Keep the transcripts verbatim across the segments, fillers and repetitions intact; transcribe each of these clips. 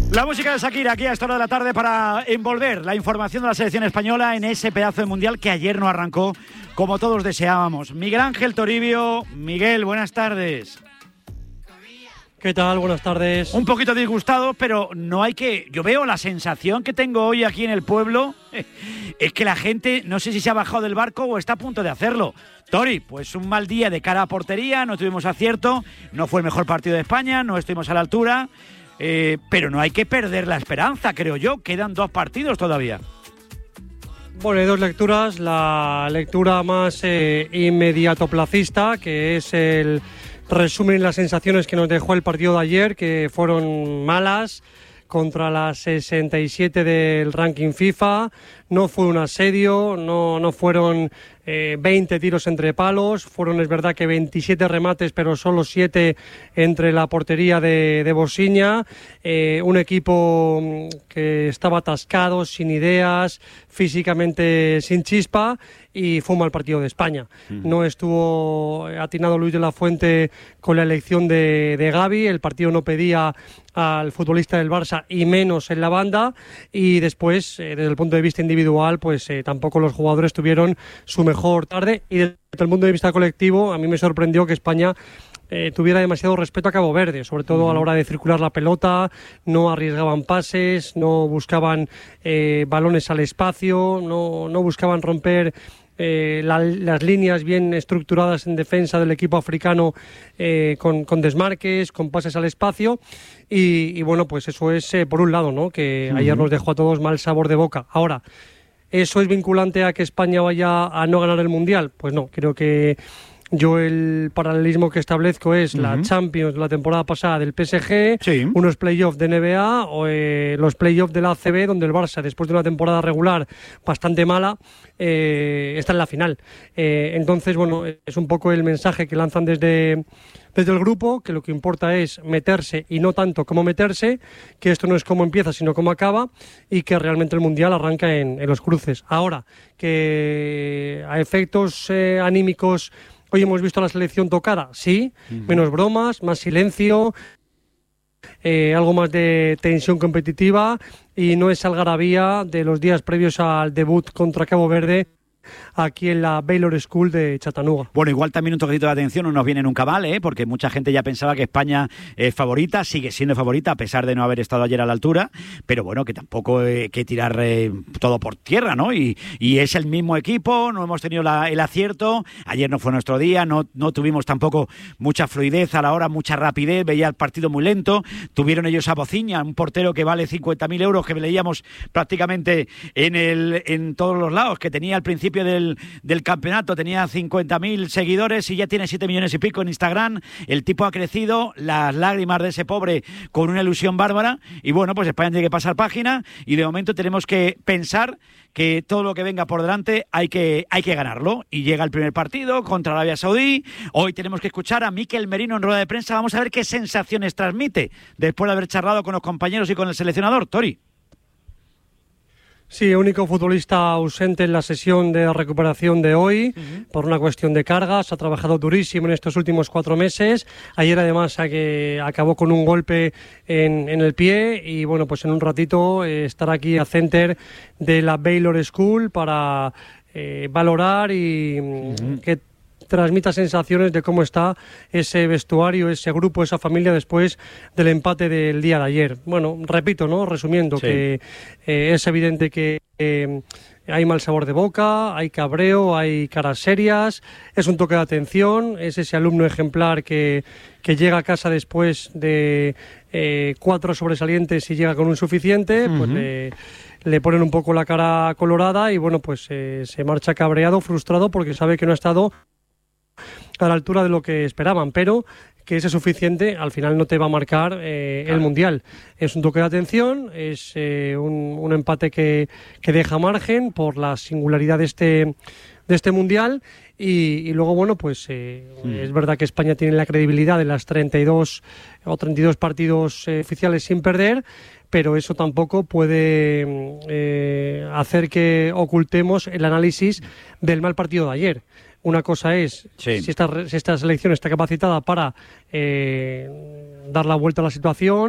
La música de Shakira aquí a esta hora de la tarde para envolver la información de la selección española en ese pedazo de mundial que ayer no arrancó como todos deseábamos. Miguel Ángel Toribio. Miguel, buenas tardes. ¿Qué tal? Buenas tardes. Un poquito disgustado, pero no hay que... Yo veo la sensación que tengo hoy aquí en el pueblo, es que la gente, no sé si se ha bajado del barco o está a punto de hacerlo. Tori, pues un mal día de cara a portería, no tuvimos acierto, no fue el mejor partido de España, no estuvimos a la altura, eh, pero no hay que perder la esperanza, creo yo. Quedan dos partidos todavía. Bueno, hay dos lecturas. La lectura más eh, inmediatoplacista, que es el resumen las sensaciones que nos dejó el partido de ayer, que fueron malas, contra las sesenta y siete del ranking FIFA. No fue un asedio, no, no fueron eh, veinte tiros entre palos, fueron, es verdad, que veintisiete remates, pero solo siete entre la portería de, de Bosiña. Eh, un equipo que estaba atascado, sin ideas, físicamente sin chispa, y fue un mal partido de España. Mm. No estuvo atinado Luis de la Fuente con la elección de, de Gavi, el partido no pedía al futbolista del Barça y menos en la banda, y después, eh, desde el punto de vista individual, pues eh, tampoco los jugadores tuvieron su mejor tarde, y desde el punto de vista colectivo a mí me sorprendió que España Eh, tuviera demasiado respeto a Cabo Verde, sobre todo uh-huh. a la hora de circular la pelota. No arriesgaban pases, no buscaban eh, balones al espacio, no, no buscaban romper eh, la, las líneas bien estructuradas en defensa del equipo africano eh, con, con desmarques, con pases al espacio, y, y bueno, pues eso es eh, por un lado, ¿no? Que uh-huh. ayer nos dejó a todos mal sabor de boca. Ahora, ¿eso es vinculante a que España vaya a no ganar el Mundial? Pues no, creo que yo el paralelismo que establezco es uh-huh. la Champions de la temporada pasada del P S G, sí. unos playoffs de N B A o eh, los playoffs de la A C B, donde el Barça, después de una temporada regular bastante mala, eh, está en la final. Eh, entonces, bueno, es un poco el mensaje que lanzan desde, desde el grupo, que lo que importa es meterse y no tanto cómo meterse, que esto no es cómo empieza, sino cómo acaba, y que realmente el Mundial arranca en, en los cruces. Ahora, que a efectos eh, anímicos hoy hemos visto a la selección tocada, sí, uh-huh. menos bromas, más silencio, eh, algo más de tensión competitiva, y no es algarabía de los días previos al debut contra Cabo Verde aquí en la Baylor School de Chattanooga. Bueno, igual también un toquecito de atención no nos viene nunca mal, ¿eh? Porque mucha gente ya pensaba que España es favorita, sigue siendo favorita a pesar de no haber estado ayer a la altura, pero bueno, que tampoco hay que tirar eh, todo por tierra, ¿no? Y, y es el mismo equipo, no hemos tenido la, el acierto, ayer no fue nuestro día, no, no tuvimos tampoco mucha fluidez a la hora, mucha rapidez, veía el partido muy lento, tuvieron ellos a Bociña, un portero que vale cincuenta mil euros, que leíamos prácticamente en, el, en todos los lados, que tenía al principio del, del campeonato, tenía cincuenta mil seguidores y ya tiene siete millones y pico en Instagram. El tipo ha crecido, las lágrimas de ese pobre con una ilusión bárbara, y bueno, pues España tiene que pasar página, y de momento tenemos que pensar que todo lo que venga por delante hay que, hay que ganarlo, y llega el primer partido contra Arabia Saudí. Hoy tenemos que escuchar a Mikel Merino en rueda de prensa, vamos a ver qué sensaciones transmite después de haber charlado con los compañeros y con el seleccionador. Tori. Sí, único futbolista ausente en la sesión de recuperación de hoy, uh-huh. por una cuestión de cargas. Ha trabajado durísimo en estos últimos cuatro meses. Ayer además a que acabó con un golpe en, en el pie, y bueno, pues en un ratito eh, estará aquí a center de la Baylor School para eh, valorar y uh-huh. que transmita sensaciones de cómo está ese vestuario, ese grupo, esa familia después del empate del día de ayer. Bueno, repito, ¿no? Resumiendo, sí. que eh, es evidente que eh, hay mal sabor de boca, hay cabreo, hay caras serias, es un toque de atención, es ese alumno ejemplar que, que llega a casa después de eh, cuatro sobresalientes y llega con un suficiente, uh-huh. pues le, le ponen un poco la cara colorada, y bueno, pues eh, se marcha cabreado, frustrado, porque sabe que no ha estado a la altura de lo que esperaban, pero que ese suficiente al final no te va a marcar eh, claro. el Mundial. Es un toque de atención, es eh, un, un empate que, que deja margen por la singularidad de este, de este Mundial, y, y luego, bueno, pues eh, mm. es verdad que España tiene la credibilidad de las treinta y dos o treinta y dos partidos eh, oficiales sin perder, pero eso tampoco puede eh, hacer que ocultemos el análisis del mal partido de ayer. Una cosa es sí. si, esta, si esta selección está capacitada para eh, dar la vuelta a la situación,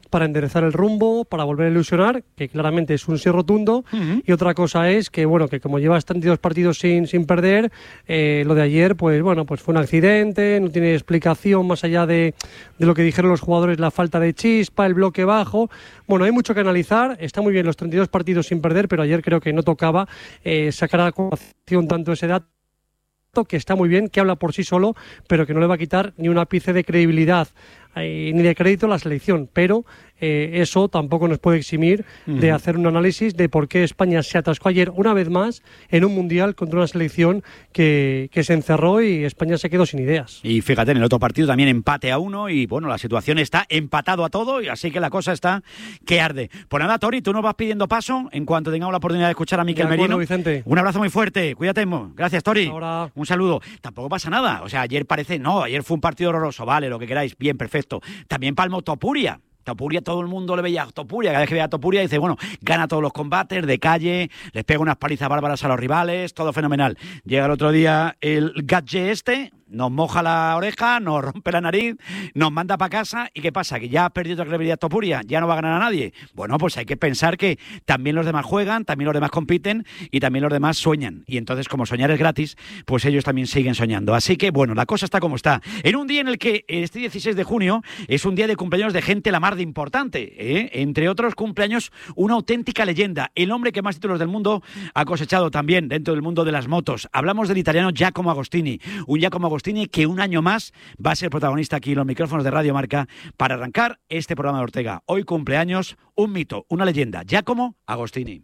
para enderezar el rumbo, para volver a ilusionar, que claramente es un sí rotundo. Uh-huh. Y otra cosa es que, bueno, que como llevas treinta y dos partidos sin, sin perder, eh, lo de ayer, pues bueno, pues fue un accidente, no tiene explicación más allá de, de lo que dijeron los jugadores, la falta de chispa, el bloque bajo. Bueno, hay mucho que analizar. Está muy bien los treinta y dos partidos sin perder, pero ayer creo que no tocaba eh, sacar a colación tanto ese dato, que está muy bien, que habla por sí solo, pero que no le va a quitar ni un ápice de credibilidad eh, ni de crédito a la selección. Pero eh, eso tampoco nos puede eximir uh-huh. de hacer un análisis de por qué España se atascó ayer una vez más en un mundial contra una selección que, que se encerró y España se quedó sin ideas. Y fíjate, en el otro partido también empate a uno y bueno, la situación está empatado a todo y así que la cosa está que arde. Pues nada, Tori, tú nos vas pidiendo paso en cuanto tengamos la oportunidad de escuchar a Mikel de acuerdo, Merino. Vicente. Un abrazo muy fuerte, cuídate. Gracias, Tori. Ahora. Un saludo. Tampoco pasa nada, o sea, ayer parece, no, ayer fue un partido horroroso, vale, lo que queráis, bien, perfecto. También palmó Topuria. Topuria, todo el mundo le veía a Topuria, cada vez que veía a Topuria dice, bueno, gana todos los combates de calle, les pega unas palizas bárbaras a los rivales, todo fenomenal. Llega el otro día el gadget este, nos moja la oreja, nos rompe la nariz, nos manda para casa, ¿y qué pasa? ¿Que ya ha perdido la credibilidad Topuria? ¿Ya no va a ganar a nadie? Bueno, pues hay que pensar que también los demás juegan, también los demás compiten y también los demás sueñan. Y entonces, como soñar es gratis, pues ellos también siguen soñando. Así que, bueno, la cosa está como está. En un día en el que este dieciséis de junio es un día de cumpleaños de gente la mar de importante, ¿eh? Entre otros cumpleaños, una auténtica leyenda, el hombre que más títulos del mundo ha cosechado también dentro del mundo de las motos. Hablamos del italiano Giacomo Agostini, un Giacomo Agostini que un año más va a ser protagonista aquí en los micrófonos de Radio Marca para arrancar este programa de Ortega. Hoy cumpleaños, un mito, una leyenda, Giacomo Agostini.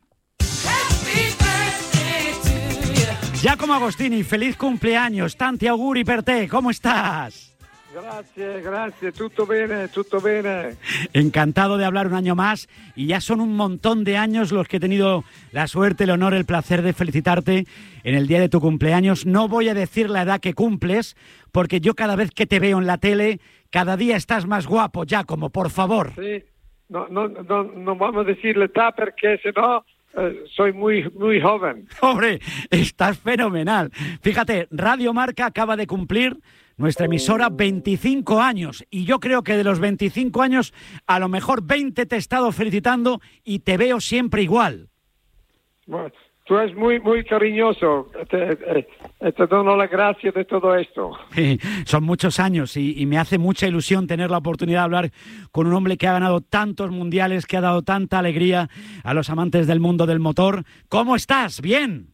Giacomo Agostini, feliz cumpleaños, tanti auguri per te, ¿cómo estás? Grazie, grazie, tutto bene, tutto bene. Encantado de hablar un año más y ya son un montón de años los que he tenido la suerte, el honor, el placer de felicitarte en el día de tu cumpleaños. No voy a decir la edad que cumples porque yo cada vez que te veo en la tele, cada día estás más guapo, Giacomo, por favor. Sí, no, no, no, no vamos a decir la edad porque si no... Uh, soy muy muy joven. Hombre, estás fenomenal. Fíjate, Radio Marca acaba de cumplir, nuestra emisora, veinticinco años. Y yo creo que de los veinticinco años, a lo mejor veinte te he estado felicitando y te veo siempre igual. Bueno, tú eres muy muy cariñoso. Te, te, te doy las gracias de todo esto. Sí, son muchos años y, y me hace mucha ilusión tener la oportunidad de hablar con un hombre que ha ganado tantos mundiales, que ha dado tanta alegría a los amantes del mundo del motor. ¿Cómo estás? ¿Bien?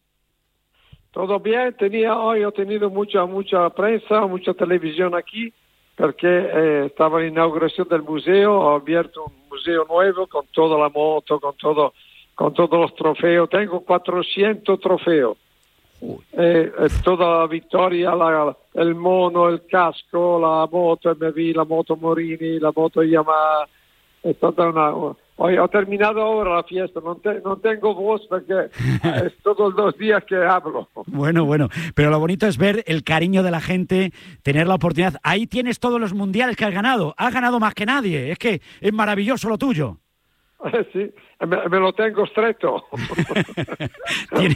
Todo bien. Tenía hoy he tenido mucha mucha prensa, mucha televisión aquí, porque eh, estaba en la inauguración del museo. He abierto un museo nuevo con toda la moto, con todo... con todos los trofeos, tengo cuatrocientos trofeos, eh, eh, toda la victoria, la, el mono, el casco, la moto M V, la moto Morini, la moto Yamaha, es toda una, hoy he terminado ahora la fiesta, no, te, no tengo voz porque es todos los días que hablo. Bueno, bueno, pero lo bonito es ver el cariño de la gente, tener la oportunidad, ahí tienes todos los mundiales que has ganado, has ganado más que nadie, es que es maravilloso lo tuyo. Sí, me, me lo tengo estrecho. Tiene,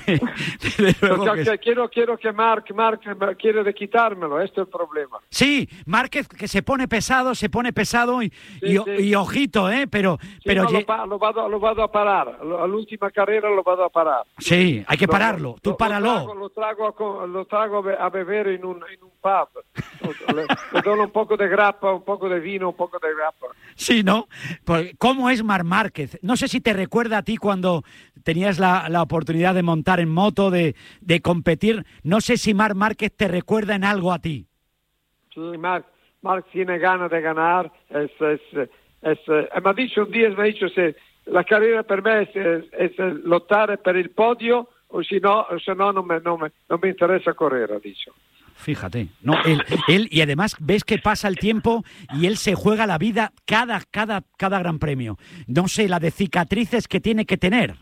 que que quiero, quiero que Marc, Marc quiere de quitármelo, este es el problema. Sí, Márquez que se pone pesado, se pone pesado y, sí, y, sí. y ojito, ¿eh? Pero, sí, pero no, ye... lo, lo, vado, lo vado a parar, a la última carrera lo vado a parar. Sí, hay que pararlo, lo, tú lo, páralo. Lo trago, lo trago, a, lo trago a beber en un, en un pub, le, le doy un poco de grappa, un poco de vino, un poco de grappa. Sí, ¿no? ¿Cómo es Marc Márquez? No sé si te recuerda a ti cuando tenías la, la oportunidad de montar en moto, de, de competir. No sé si Marc Márquez te recuerda en algo a ti. Sí, Marc, Marc tiene ganas de ganar. Es, es, es, es, me ha dicho un día, me ha dicho, se, la carrera per me es, es, es lottare per il podio, o si no, o si no, no me, no me, no me interesa correr, ha dicho. Fíjate, no, él, él, y además ves que pasa el tiempo y él se juega la vida cada, cada, cada gran premio. No sé, la de cicatrices que tiene que tener.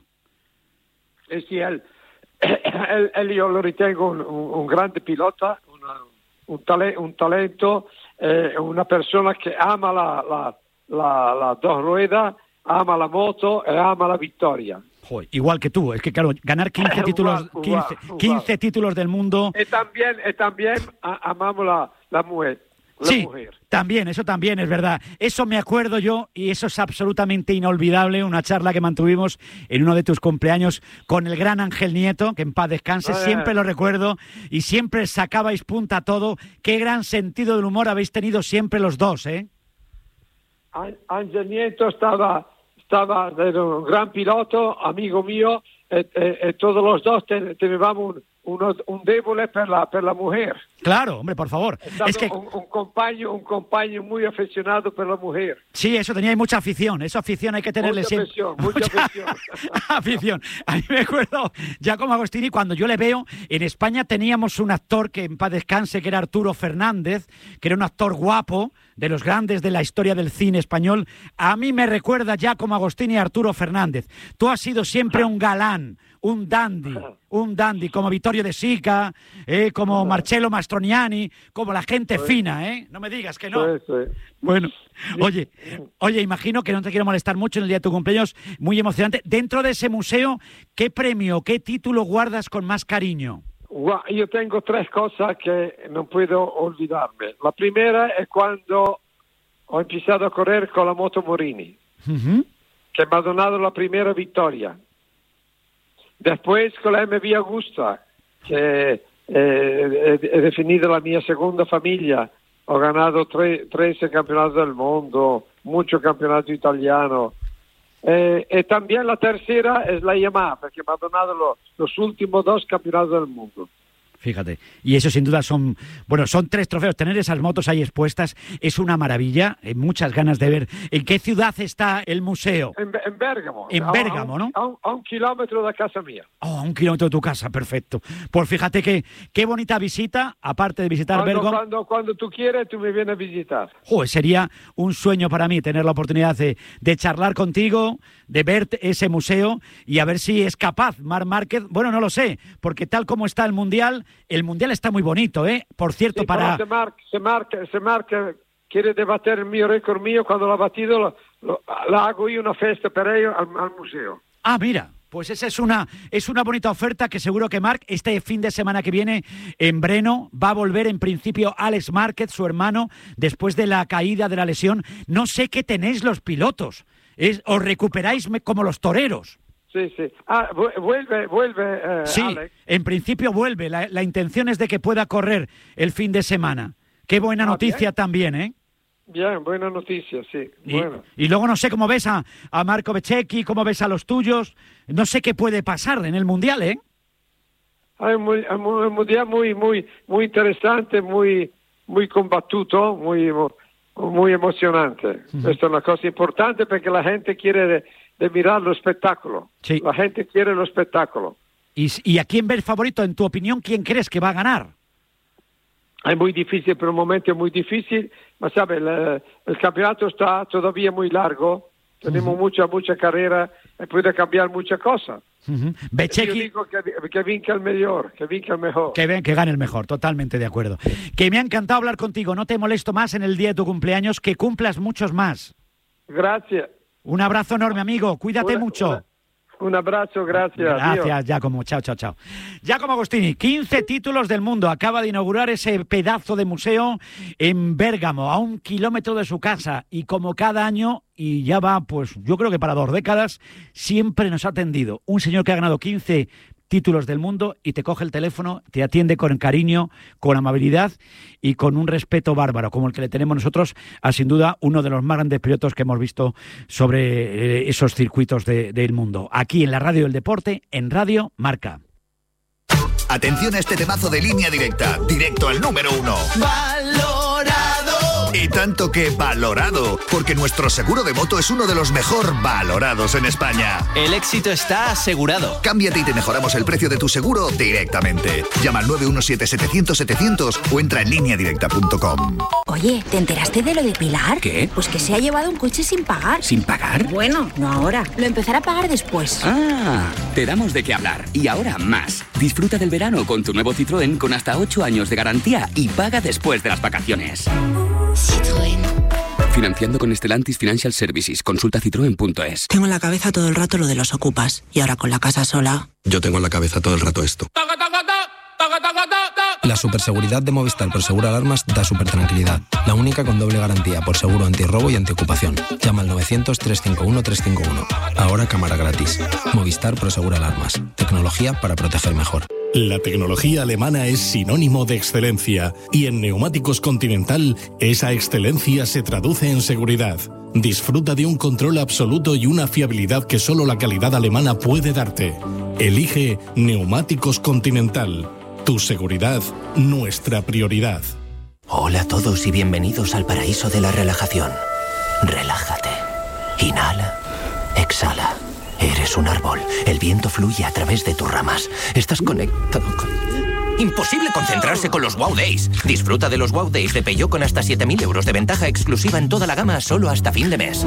Sí, él, él, él yo lo ritengo un, un, un grande pilota, una, un, tale, un talento, eh, una persona que ama la, la, la, la dos ruedas, ama la moto e ama la vittoria. Joder, igual que tú, es que claro, ganar quince títulos, quince, quince títulos del mundo. Y también, y también amamos la, la mujer. la sí, mujer. También, eso también es verdad. Eso me acuerdo yo y eso es absolutamente inolvidable. Una charla que mantuvimos en uno de tus cumpleaños con el gran Ángel Nieto, que en paz descanse, Eh. siempre lo recuerdo y siempre sacabais punta a todo. Qué gran sentido del humor habéis tenido siempre los dos, ¿eh? Ángel Nieto estaba, estaba, era un gran piloto, amigo mío, e, e, e todos los dos ten, teníamos un, uno, un débole per la, per la mujer. Claro, hombre, por favor. Es que... un, un compañero, un compañero muy aficionado por la mujer. Sí, eso tenía mucha afición. Esa afición hay que tenerle mucha siempre. Afición, mucha, mucha afición. afición. A mí me acuerdo, Giacomo Agostini, cuando yo le veo, en España teníamos un actor que en paz descanse, que era Arturo Fernández, que era un actor guapo, de los grandes de la historia del cine español. A mí me recuerda Giacomo Agostini a Arturo Fernández. Tú has sido siempre un galán, un dandy, un dandy, como Vittorio De Sica, eh, como Marcello Mastroianni, como la gente fina, ¿eh? No me digas que no. Sí, sí. Bueno, oye, oye, imagino que no te quiero molestar mucho en el día de tu cumpleaños, muy emocionante. Dentro de ese museo, ¿qué premio, qué título guardas con más cariño? Yo tengo tres cosas que no puedo olvidarme. La primera es cuando ho empezado a correr con la moto Morini, Uh-huh. que me ha donado la primera victoria. Después con la M V Augusta, que eh, he definido la mia segunda familia. Ho ganado tre, trece campeonatos del mundo, mucho campeonato italiano. Eh, y también la tercera es la Yamaha, porque me ha donado lo, los últimos dos campeonatos del mundo. Fíjate, y eso sin duda son, bueno, son tres trofeos. Tener esas motos ahí expuestas es una maravilla, eh, muchas ganas de ver. ¿En qué ciudad está el museo? En, en Bérgamo. En a, Bérgamo, a un, ¿no? A un, a un kilómetro de casa mía. Oh, a un kilómetro de tu casa, perfecto. Pues fíjate que qué bonita visita, aparte de visitar Cuando, Bérgamo. cuando, cuando tú quieres, tú me vienes a visitar. Joder, sería un sueño para mí tener la oportunidad de, de charlar contigo, de ver ese museo y a ver si es capaz Marc Márquez. Bueno, no lo sé, porque tal como está el Mundial, el Mundial está muy bonito, ¿eh? Por cierto, Sí, para... Se Marc, se, Marc, se Marc quiere debater el mío récord mío, cuando lo ha batido, lo, lo, la hago yo una fiesta para ellos al, al museo. Ah, mira, pues esa es una, es una bonita oferta que seguro que Marc, este fin de semana que viene en Breno, va a volver en principio Alex Márquez, su hermano, después de la caída de la lesión. No sé qué tenéis los pilotos, es, os recuperáis como los toreros. Sí, sí. Ah, vuelve, vuelve eh, Sí, Alex. en principio vuelve. La, la intención es de que pueda correr el fin de semana. Qué buena Ah, noticia bien. también, ¿eh? Bien, buena noticia, sí. Y, Bueno. y luego no sé cómo ves a, a Marco Bezzecchi, cómo ves a los tuyos. No sé qué puede pasar en el Mundial, ¿eh? È un, è un mundial muy, muy, muy interesante, muy, muy combattuto, muy, muy emocionante. Uh-huh. Questa è una cosa importante perché la gente quiere de, de mirar lo spettacolo. Sí. La gente quiere lo spettacolo. Y, ¿Y a quién ves favorito? En tu opinión, ¿quién crees que va a ganar? È muy difícil, per un momento è muy difícil, ma sabe, el, el campeonato está todavía muy largo, tenemos uh-huh. mucha, mucha carrera e puede cambiar muchas cosas. Uh-huh. Yo Bezzecchi, digo que, que vinca el mejor, que vinca el mejor. que, ven, que gane el mejor, totalmente de acuerdo. Que me ha encantado hablar contigo, no te molesto más en el día de tu cumpleaños, que cumplas muchos más. Gracias. Un abrazo enorme, amigo, cuídate Una, mucho. una, un abrazo, gracias. Gracias, Dios. Giacomo. Chao, chao, chao. Giacomo Agostini, quince títulos del mundo. Acaba de inaugurar ese pedazo de museo en Bérgamo, a un kilómetro de su casa. Y como cada año, y ya va, pues yo creo que para dos décadas, siempre nos ha atendido. Un señor que ha ganado quince títulos del mundo y te coge el teléfono, te atiende con cariño, con amabilidad y con un respeto bárbaro, como el que le tenemos nosotros a, sin duda, uno de los más grandes pilotos que hemos visto sobre eh, esos circuitos de, del mundo. Aquí en la Radio del Deporte, en Radio Marca. Atención a este temazo de Línea Directa, directo al número uno. ¡Valorado! Y tanto que valorado, porque nuestro seguro de moto es uno de los mejor valorados en España. El éxito está asegurado. Cámbiate y te mejoramos el precio de tu seguro directamente. Llama al nueve uno siete, setecientos, setecientos o entra en línea directa punto com. Oye, ¿te enteraste de lo de Pilar? ¿Qué? Pues que se ha llevado un coche sin pagar. ¿Sin pagar? Bueno, no ahora. Lo empezará a pagar después. Ah, te damos de qué hablar. Y ahora más. Disfruta del verano con tu nuevo Citroën con hasta ocho años de garantía y paga después de las vacaciones. Citroën. Financiando con Stellantis Financial Services. Consulta citroen punto es. Tengo en la cabeza todo el rato lo de los ocupas. Y ahora con la casa sola... Yo tengo en la cabeza todo el rato esto. La superseguridad de Movistar Prosegur Alarmas da supertranquilidad. La única con doble garantía por seguro antirrobo y antiocupación. Llama al novecientos, trescientos cincuenta y uno, trescientos cincuenta y uno. Ahora cámara gratis. Movistar Prosegur Alarmas. Tecnología para proteger mejor. La tecnología alemana es sinónimo de excelencia y en Neumáticos Continental esa excelencia se traduce en seguridad. Disfruta de un control absoluto y una fiabilidad que solo la calidad alemana puede darte. Elige Neumáticos Continental. Tu seguridad, nuestra prioridad. Hola a todos y bienvenidos al paraíso de la relajación. Relájate. Inhala. Exhala. Eres un árbol. El viento fluye a través de tus ramas. Estás conectado con... Imposible concentrarse con los Wow Days. Disfruta de los Wow Days de Peugeot con hasta siete mil euros de ventaja exclusiva en toda la gama solo hasta fin de mes.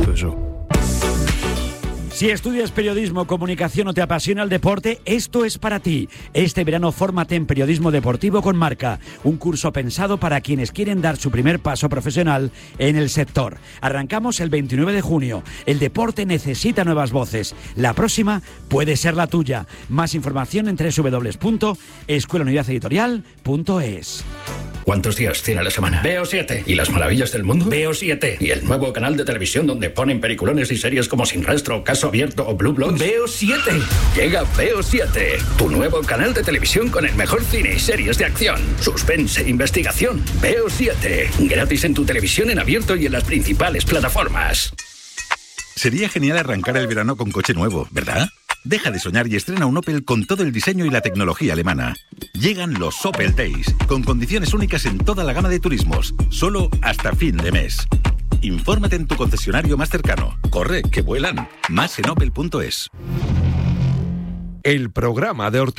Si estudias periodismo, comunicación o te apasiona el deporte, esto es para ti. Este verano fórmate en periodismo deportivo con Marca, un curso pensado para quienes quieren dar su primer paso profesional en el sector. Arrancamos el veintinueve de junio. El deporte necesita nuevas voces. La próxima puede ser la tuya. Más información en doble u doble u doble u punto escuela unidad editorial punto es. ¿Cuántos días tiene la semana? Veo siete. ¿Y las maravillas del mundo? Veo siete. ¿Y el nuevo canal de televisión donde ponen peliculones y series como Sin Rastro, Caso Abierto o Blue Bloods? Veo siete. Llega Veo siete, tu nuevo canal de televisión con el mejor cine y series de acción, suspense e investigación. Veo siete. Gratis en tu televisión en abierto y en las principales plataformas. Sería genial arrancar el verano con coche nuevo, ¿verdad? Deja de soñar y estrena un Opel con todo el diseño y la tecnología alemana. Llegan los Opel Days, con condiciones únicas en toda la gama de turismos, solo hasta fin de mes. Infórmate en tu concesionario más cercano. Corre, que vuelan. Más en opel punto es. El programa de Ortega.